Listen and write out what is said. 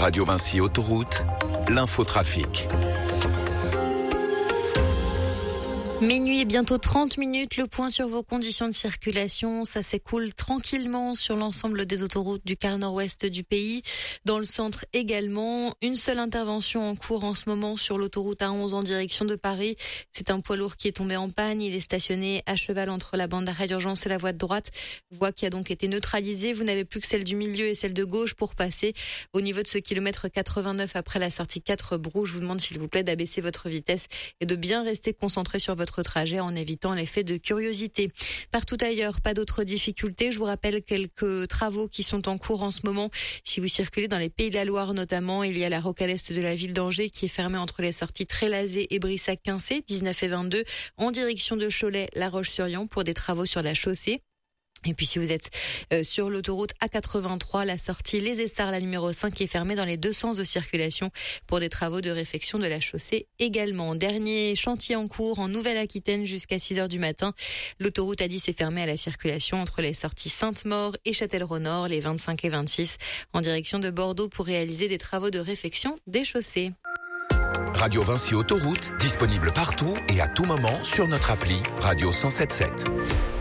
Radio Vinci Autoroute, l'infotrafic. Minuit et bientôt 30 minutes, le point sur vos conditions de circulation. Ça s'écoule tranquillement sur l'ensemble des autoroutes du quart nord-ouest du pays. Dans le centre également, une seule intervention en cours en ce moment sur l'autoroute A11 en direction de Paris. C'est un poids lourd qui est tombé en panne. Il est stationné à cheval entre la bande d'arrêt d'urgence et la voie de droite. Voie qui a donc été neutralisée. Vous n'avez plus que celle du milieu et celle de gauche pour passer. Au niveau de ce kilomètre 89 après la sortie 4 Brou, je vous demande s'il vous plaît d'abaisser votre vitesse et de bien rester concentré sur votre trajet en évitant l'effet de curiosité. Partout ailleurs, pas d'autres difficultés. Je vous rappelle quelques travaux qui sont en cours en ce moment. Si vous circulez dans les Pays de la Loire notamment, il y a la rocade est de la ville d'Angers qui est fermée entre les sorties Trélazé et Brissac-Quincé, 19 et 22, en direction de Cholet, La Roche-sur-Yon pour des travaux sur la chaussée. Et puis si vous êtes sur l'autoroute A83, la sortie Les Essarts, la numéro 5, est fermée dans les deux sens de circulation pour des travaux de réfection de la chaussée également. Dernier chantier en cours en Nouvelle-Aquitaine jusqu'à 6h du matin. L'autoroute A10 est fermée à la circulation entre les sorties Sainte-Maure et Châtellerault-Nord, les 25 et 26, en direction de Bordeaux pour réaliser des travaux de réfection des chaussées. Radio Vinci Autoroute, disponible partout et à tout moment sur notre appli Radio 107.7.